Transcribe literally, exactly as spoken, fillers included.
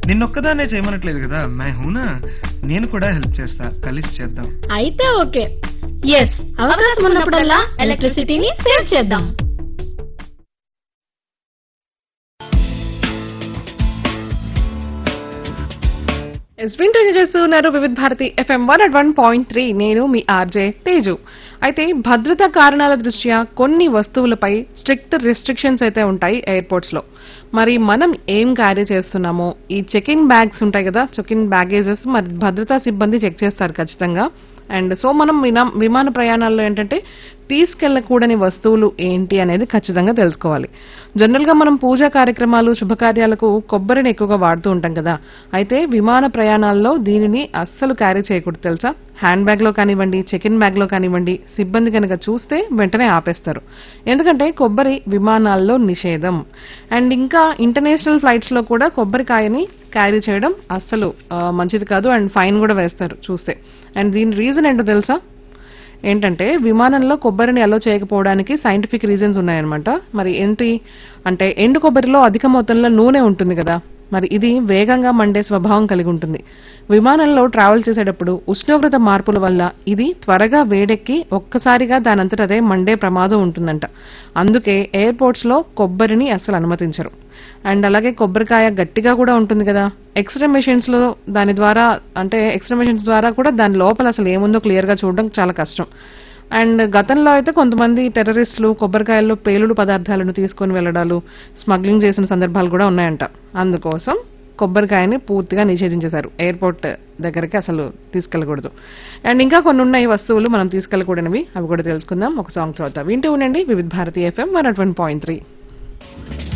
నిన్నొక్కదాన్నే చేయమనట్లేదు కదా, మై హూనా, నేను కూడా హెల్ప్ చేస్తా, కలిసి చేద్దాం. అయితే ఓకే. ఎస్, అవకాశం ఉన్నప్పుడల్లా ఎలక్ట్రిసిటీని సేవ్ చేద్దాం. ఎస్వింటూ చేస్తున్నారు వివిధ Bharati FM one at one point three. నేను మీ ఆర్జే తేజు. అయితే భద్రతా కారణాల దృష్ట్యా కొన్ని వస్తువులపై స్ట్రిక్ట్ రిస్ట్రిక్షన్స్ అయితే ఉంటాయి ఎయిర్పోర్ట్స్ లో. మరి మనం ఏం క్యారీ చేస్తున్నామో, ఈ చెకింగ్ బ్యాగ్స్ ఉంటాయి కదా, చెకింగ్ బ్యాగేజెస్ మరి భద్రతా సిబ్బంది చెక్ చేస్తారు ఖచ్చితంగా. అండ్ సో మనం వినా- విమాన ప్రయాణాల్లో ఏంటంటే తీసుకెళ్లకూడని వస్తువులు ఏంటి అనేది ఖచ్చితంగా తెలుసుకోవాలి. జనరల్ గా మనం పూజా కార్యక్రమాలు, శుభకార్యాలకు కొబ్బరిని ఎక్కువగా వాడుతూ ఉంటాం కదా. అయితే విమాన ప్రయాణాల్లో దీనిని అస్సలు క్యారీ చేయకూడదు తెలుసా. హ్యాండ్ బ్యాగ్ లో కానివ్వండి, చెకిన్ బ్యాగ్ లో కానివ్వండి, సిబ్బంది కనుక చూస్తే వెంటనే ఆపేస్తారు. ఎందుకంటే కొబ్బరి విమానాల్లో నిషేధం. అండ్ ఇంకా ఇంటర్నేషనల్ ఫ్లైట్స్ లో కూడా కొబ్బరికాయని క్యారీ చేయడం అస్సలు ఆ, మంచిది కాదు. అండ్ ఫైన్ కూడా వేస్తారు చూస్తే. అండ్ దీని రీజన్ ఏంటో తెలుసా? ఏంటంటే విమానంలో కొబ్బరిని అలో చేయకపోవడానికి సైంటిఫిక్ రీజన్స్ ఉన్నాయన్నమాట. మరి ఏంటి అంటే ఎండు కొబ్బరిలో అధిక మొత్తంలో నూనె ఉంటుంది కదా, మరి ఇది వేగంగా మండే స్వభావం కలిగి ఉంటుంది. విమానంలో ట్రావెల్ చేసేటప్పుడు ఉష్ణోగ్రత మార్పుల వల్ల ఇది త్వరగా వేడెక్కి ఒక్కసారిగా దానంతట అదే మండే ప్రమాదం ఉంటుందంట. అందుకే ఎయిర్పోర్ట్స్ లో కొబ్బరిని అస్సలు అనుమతించరు. అండ్ అలాగే కొబ్బరికాయ గట్టిగా కూడా ఉంటుంది కదా, ఎక్స్రే మెషిన్స్ లో దాని ద్వారా అంటే ఎక్స్రే మెషిన్స్ ద్వారా కూడా దాని లోపల అసలు ఏముందో క్లియర్ గా చూడడం చాలా కష్టం. అండ్ గతంలో అయితే కొంతమంది టెర్రరిస్టులు కొబ్బరికాయల్లో పేలుడు పదార్థాలను తీసుకొని వెళ్లడాలు, స్మగ్లింగ్ చేసిన సందర్భాలు కూడా ఉన్నాయంట. అందుకోసం కొబ్బరికాయని పూర్తిగా నిషేధించేశారు. ఎయిర్పోర్ట్ దగ్గరికి అసలు తీసుకెళ్లకూడదు. అండ్ ఇంకా కొన్ని ఉన్నాయి వస్తువులు మనం తీసుకెళ్లకూడనివి, అవి కూడా తెలుసుకుందాం ఒక సాంగ్ తర్వాత. వింటూ ఉండండి వివిధ Bharati FM one at one point three.